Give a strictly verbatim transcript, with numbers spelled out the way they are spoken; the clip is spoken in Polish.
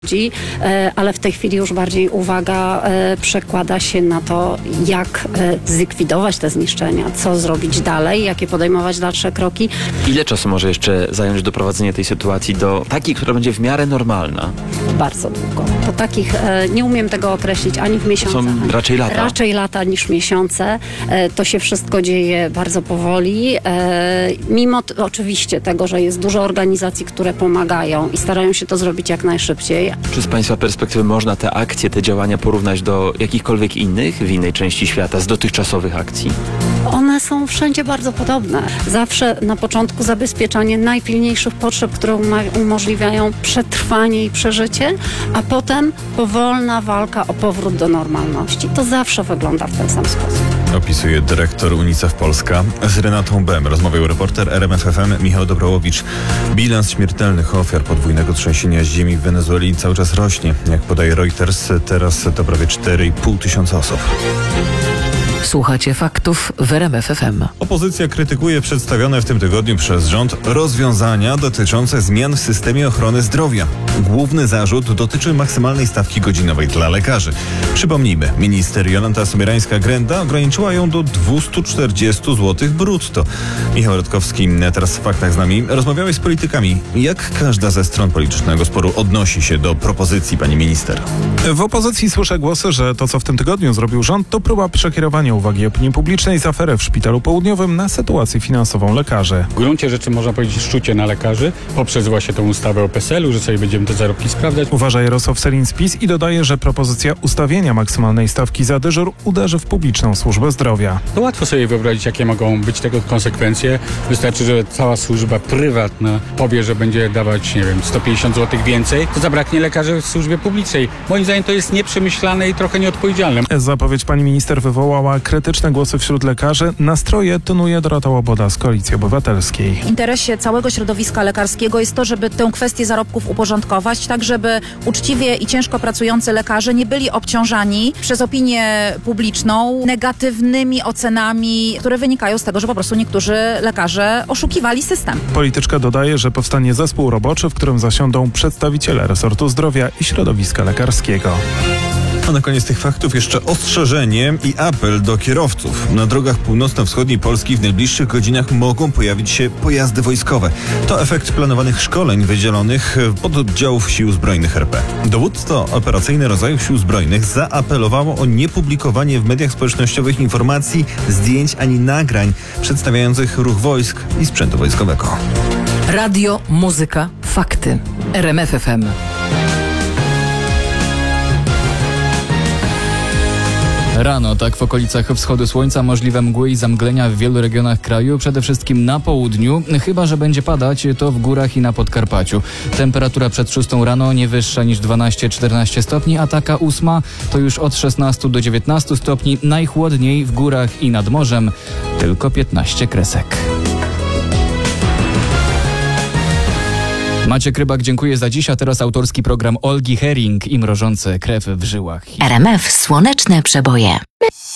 ale w tej chwili już bardziej uwaga przekłada się na to, jak zlikwidować te zniszczenia, co zrobić dalej, jakie podejmować dalsze kroki. Ile czasu może jeszcze zająć doprowadzenie tej sytuacji do takiej, która będzie w miarę normalna? Bardzo długo. To takich, nie umiem tego określić ani w miesiącach. To są raczej lata. Raczej lata niż miesiące. To się wszystko dzieje bardzo powoli. Mimo t- oczywiście tego, że jest dużo organizacji, które pomagają i starają się to zrobić jak najszybciej. Czy z Państwa perspektywy można te akcje, te działania porównać do jakichkolwiek innych w innej części świata z dotychczasowych akcji? One są wszędzie bardzo podobne. Zawsze na początku zabezpieczanie najpilniejszych potrzeb, które um- umożliwiają przetrwanie i przeżycie, a potem powolna walka o powrót do normalności. To zawsze wygląda w ten sam sposób. Opisuje dyrektor UNICEF Polska. Z Renatą Bem rozmawiał reporter R M F F M Michał Dobrołowicz. Bilans śmiertelnych ofiar podwójnego trzęsienia ziemi w Wenezueli cały czas rośnie. Jak podaje Reuters, teraz to prawie cztery i pół tysiąca osób. Słuchacie faktów w R M F F M. Opozycja krytykuje przedstawione w tym tygodniu przez rząd rozwiązania dotyczące zmian w systemie ochrony zdrowia. Główny zarzut dotyczy maksymalnej stawki godzinowej dla lekarzy. Przypomnijmy, minister Jolanta Sobierańska-Grenda ograniczyła ją do dwieście czterdzieści złotych brutto. Michał Radkowski, teraz w faktach z nami. Rozmawiałeś z politykami. Jak każda ze stron politycznego sporu odnosi się do propozycji pani minister? W opozycji słyszę głosy, że to, co w tym tygodniu zrobił rząd, to próba przekierowania uwagi opinii publicznej z afery w Szpitalu Południowym na sytuację finansową lekarzy. W gruncie rzeczy można powiedzieć szczucie na lekarzy poprzez właśnie tą ustawę o P S L u, że sobie będziemy te zarobki sprawdzać. Uważa Jarosław Sellin z PiS i dodaje, że propozycja ustawienia maksymalnej stawki za dyżur uderzy w publiczną służbę zdrowia. To łatwo sobie wyobrazić, jakie mogą być tego konsekwencje. Wystarczy, że cała służba prywatna powie, że będzie dawać, nie wiem, sto pięćdziesiąt złotych więcej, to zabraknie lekarzy w służbie publicznej. Moim zdaniem to jest nieprzemyślane i trochę nieodpowiedzialne. Zapowiedź pani minister wywołała krytyczne głosy wśród lekarzy. Nastroje tonuje Dorota Łoboda z Koalicji Obywatelskiej. W interesie całego środowiska lekarskiego jest to, żeby tę kwestię zarobków uporządkować, tak żeby uczciwie i ciężko pracujący lekarze nie byli obciążani przez opinię publiczną negatywnymi ocenami, które wynikają z tego, że po prostu niektórzy lekarze oszukiwali system. Polityczka dodaje, że powstanie zespół roboczy, w którym zasiądą przedstawiciele resortu zdrowia i środowiska lekarskiego. A na koniec tych faktów jeszcze ostrzeżenie i apel do kierowców. Na drogach północno-wschodniej Polski w najbliższych godzinach mogą pojawić się pojazdy wojskowe. To efekt planowanych szkoleń wydzielonych pododdziałów Sił Zbrojnych R P. Dowództwo operacyjne rodzajów Sił Zbrojnych zaapelowało o niepublikowanie w mediach społecznościowych informacji, zdjęć ani nagrań przedstawiających ruch wojsk i sprzętu wojskowego. Radio, muzyka, fakty. R M F F M. Rano, tak w okolicach wschodu słońca, możliwe mgły i zamglenia w wielu regionach kraju, przede wszystkim na południu, chyba że będzie padać, to w górach i na Podkarpaciu. Temperatura przed szóstą rano nie wyższa niż dwanaście czternaście stopni, a taka ósma to już od szesnastu do dziewiętnastu stopni, najchłodniej w górach i nad morzem tylko piętnaście kresek. Maciek Rybak, dziękuję za dziś, a teraz autorski program Olgi Hering i mrożące krew w żyłach. R M F Słoneczne Przeboje.